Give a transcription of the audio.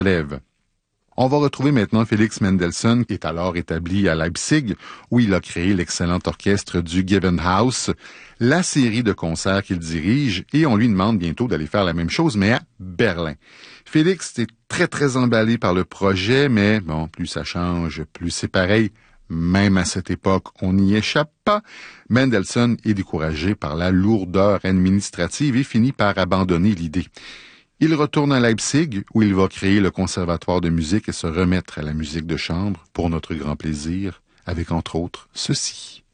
relève. On va retrouver maintenant Félix Mendelssohn, qui est alors établi à Leipzig, où il a créé l'excellent orchestre du Gewandhaus, la série de concerts qu'il dirige, et on lui demande bientôt d'aller faire la même chose, mais à Berlin. Félix est très emballé par le projet, mais bon, plus ça change, plus c'est pareil. Même à cette époque, on n'y échappe pas. Mendelssohn est découragé par la lourdeur administrative et finit par abandonner l'idée. Il retourne à Leipzig, où il va créer le conservatoire de musique et se remettre à la musique de chambre pour notre grand plaisir, avec entre autres ceci.